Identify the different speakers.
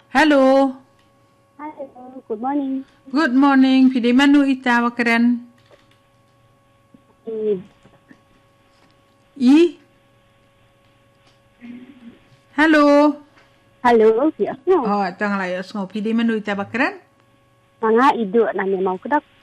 Speaker 1: Hello.
Speaker 2: Hello, good morning.
Speaker 1: Good morning. Pidi manu ita wakaren?
Speaker 2: Eh,
Speaker 1: I? Hello.
Speaker 2: Hello, yes, no.
Speaker 1: Oh, tang layos ngo. Pidi manu ita wakaren?
Speaker 2: Mga ido na ni mau kedak.